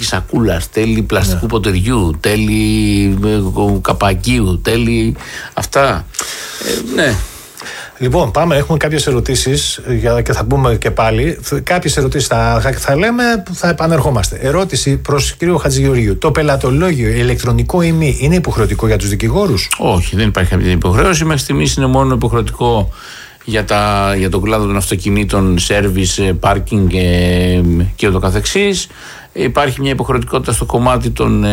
σακούλας, τέλη πλαστικού ποτηριού, τέλη καπακίου, τέλη αυτά. Ναι. Λοιπόν, πάμε, έχουμε κάποιες ερωτήσεις και θα πούμε και πάλι. Κάποιες ερωτήσεις θα λέμε, θα επανερχόμαστε. Ερώτηση προς τον κύριο Χατζηγεωργίου. Το πελατολόγιο ηλεκτρονικό ή μη είναι υποχρεωτικό για τους δικηγόρους? Όχι, δεν υπάρχει κάποια υποχρέωση. Μέχρι στιγμής είναι μόνο υποχρεωτικό για τον κλάδο των αυτοκινήτων, service, parking και ούτω καθεξής. Υπάρχει μια υποχρεωτικότητα στο κομμάτι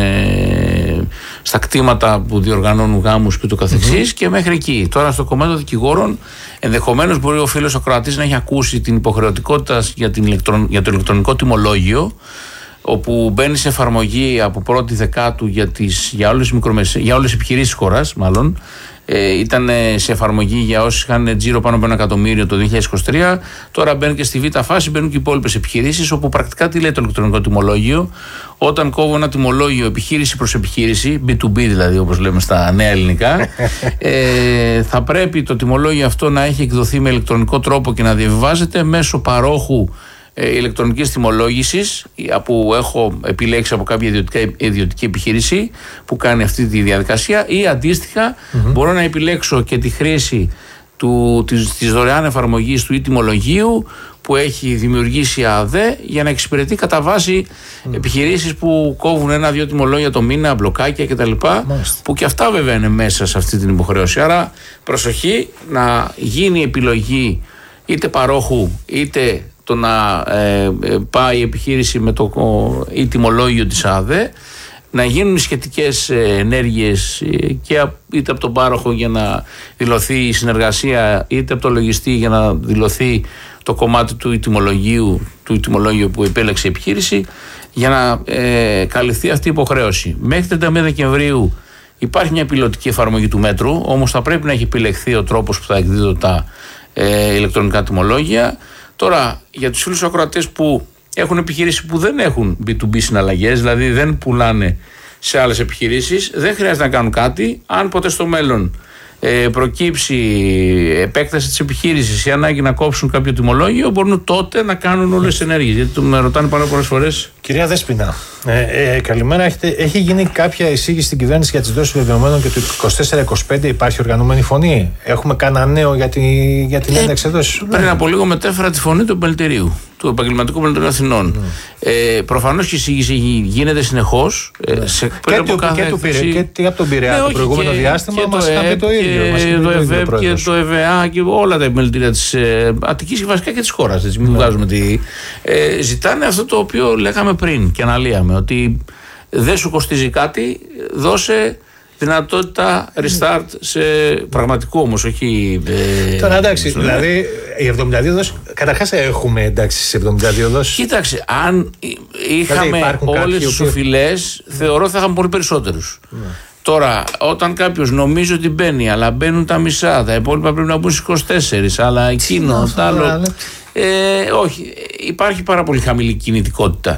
στα κτήματα που διοργανώνουν γάμους και ούτω καθεξής, και μέχρι εκεί. Τώρα στο κομμάτι των δικηγόρων, ενδεχομένως μπορεί ο φίλος ακροατής να έχει ακούσει την υποχρεωτικότητα για το ηλεκτρονικό τιμολόγιο, όπου μπαίνει σε εφαρμογή από 1η Δεκάτου για όλες τις επιχειρήσεις της χώρας, μάλλον. Ήταν σε εφαρμογή για όσοι είχαν τζίρο πάνω από 1 εκατομμύριο το 2023. Τώρα μπαίνει και στη β' φάση, μπαίνουν και οι υπόλοιπες επιχειρήσεις, όπου πρακτικά τι λέει το ηλεκτρονικό τιμολόγιο? Όταν κόβω ένα τιμολόγιο επιχείρηση προς επιχείρηση, B2B δηλαδή, όπως λέμε στα νέα ελληνικά, θα πρέπει το τιμολόγιο αυτό να έχει εκδοθεί με ηλεκτρονικό τρόπο και να διαβιβάζεται μέσω παρόχου ηλεκτρονικής τιμολόγησης που έχω επιλέξει από κάποια ιδιωτική επιχείρηση που κάνει αυτή τη διαδικασία, ή αντίστοιχα μπορώ να επιλέξω και τη χρήση της δωρεάν εφαρμογής του e-τιμολογίου που έχει δημιουργήσει η ΑΔΕ για να εξυπηρετεί κατά βάση επιχειρήσεις που κόβουν 1-2 τιμολόγια το μήνα, μπλοκάκια κτλ. Που και αυτά βέβαια είναι μέσα σε αυτή την υποχρέωση. Άρα προσοχή να γίνει επιλογή είτε παρόχου είτε το να πάει η επιχείρηση με το τιμολόγιο της ΑΔΕ, να γίνουν σχετικές ενέργειες είτε από τον πάροχο για να δηλωθεί η συνεργασία, είτε από το λογιστή για να δηλωθεί το κομμάτι του τιμολογίου που επέλεξε η επιχείρηση, για να καλυφθεί αυτή η υποχρέωση. Μέχρι 31 Δεκεμβρίου υπάρχει μια πιλωτική εφαρμογή του μέτρου, όμως θα πρέπει να έχει επιλεχθεί ο τρόπος που θα εκδίδονται τα ηλεκτρονικά τιμολόγια. Τώρα, για τους φίλους ακροατές που έχουν επιχειρήσεις που δεν έχουν B2B συναλλαγές, δηλαδή δεν πουλάνε σε άλλες επιχειρήσεις, δεν χρειάζεται να κάνουν κάτι. Αν ποτέ στο μέλλον προκύψει επέκταση της επιχείρησης ή ανάγκη να κόψουν κάποιο τιμολόγιο, μπορούν τότε να κάνουν όλες τις ενέργειες. Γιατί με ρωτάνε πάρα πολλές φορές. Κυρία Δέσποινα, καλημέρα. Έχει γίνει κάποια εισήγηση στην κυβέρνηση για τις δόσεις βεβαιωμένων και το 24-25 υπάρχει οργανωμένη φωνή? Έχουμε κανένα νέο για την ένταξη δόσης? Πριν από λίγο μετέφερα τη φωνή του επιμελητηρίου, του Επαγγελματικού Επιμελητηρίου Αθηνών. Προφανώς και η εισήγηση γίνεται συνεχώς. Και από τον Πειραιά το προηγούμενο διάστημα μας είχαν το ίδιο. Το ΕΒΕΠ και το ΕΒΑ και όλα τα επιμελητήρια της Αττικής και βασικά και της χώρας. Μην βγάζουμε ζητάνε αυτό το οποίο λέγαμε πριν και αναλύαμε, ότι δεν σου κοστίζει κάτι, δώσε δυνατότητα restart σε πραγματικό όμως, όχι. Τώρα εντάξει, δηλαδή οι 72 δόσεις, καταρχάς έχουμε εντάξει στις 72 δόσεις. Κοίταξε, αν είχαμε όλες τις οφειλές, θεωρώ θα είχαμε πολύ περισσότερους. Τώρα, όταν κάποιος νομίζει ότι μπαίνει, αλλά μπαίνουν τα μισά, τα υπόλοιπα πρέπει να μπουν στις 24, αλλά εκείνο, το άλλο. Όχι, υπάρχει πάρα πολύ χαμηλή κινητικότητα.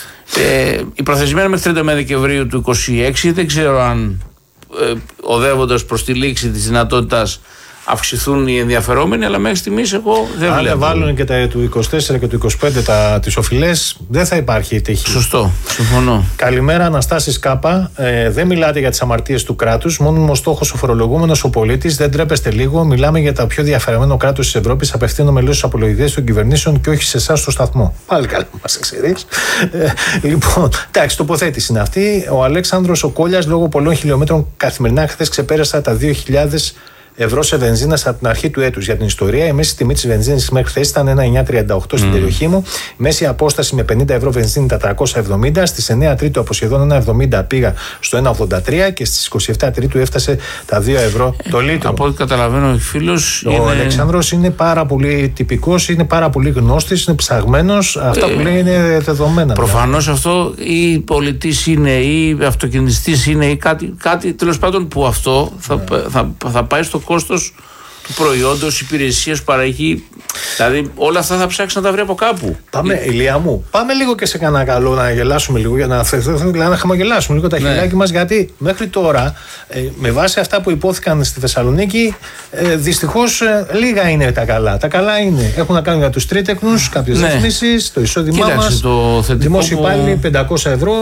Η προθεσμία μέχρι 31 Δεκεμβρίου του 2026, δεν ξέρω αν οδεύοντας προς τη λήξη της δυνατότητας αυξηθούν οι ενδιαφερόμενοι, αλλά μέχρι στιγμής εγώ δεν βλέπω. Αν βάλουν και τα του 24 και του 25 τις οφειλές, δεν θα υπάρχει τύχη. Σωστό, συμφωνώ. Καλημέρα, Αναστάσης Κάπα. Δεν μιλάτε για τις αμαρτίες του κράτους, μόνιμος στόχος ο φορολογούμενος, ο πολίτης. Δεν τρέπεστε λίγο? Μιλάμε για το πιο διαφερεμένο κράτος της Ευρώπης. Απευθύνομαι λίγο στους απολογητές των κυβερνήσεων και όχι σε εσάς στο σταθμό. Πάλι καλά, μας εξαιρείς. Λοιπόν, εντάξει, τοποθέτηση είναι αυτή. Ο Αλέξανδρος ο Κόλιας, λόγω πολλών χιλιόμετρων καθημερινά, χθες ξεπέρασα τα 2.000 ευρώ σε βενζίνα από την αρχή του έτους. Για την ιστορία, η μέση τιμή της βενζίνης μέχρι χθες ήταν 1,938 στην περιοχή μου. Μέση απόσταση με 50 ευρώ βενζίνη τα 370. Στις 9 Τρίτου από σχεδόν 1,70 πήγα στο 1,83 και στις 27 Τρίτου έφτασε τα 2 ευρώ το λίτρο. Από ό,τι καταλαβαίνω, ο φίλος. Ο Αλεξάνδρος είναι πάρα πολύ τυπικός, είναι πάρα πολύ γνώστης, είναι ψαγμένος. Αυτά που λέει είναι δεδομένα. Προφανώς αυτό ή πολιτής είναι ή αυτοκινητιστής είναι ή κάτι τέλος πάντων που αυτό θα πάει στο κόστος του προϊόντος, υπηρεσίας που παρέχει. Δηλαδή όλα αυτά θα ψάξει να τα βρει από κάπου. Πάμε, Ηλία μου, πάμε λίγο και σε κανένα καλό να γελάσουμε λίγο, για να χαμογελάσουμε λίγο τα χιλιάκια μας, γιατί μέχρι τώρα, με βάση αυτά που υπόθηκαν στη Θεσσαλονίκη, δυστυχώς λίγα είναι τα καλά. Τα καλά είναι, έχουν να κάνουν για τους τρίτεκνους, κάποιες ρυθμίσεις, το εισόδημά μας, δημόσιοι υπάλληλοι 500 ευρώ.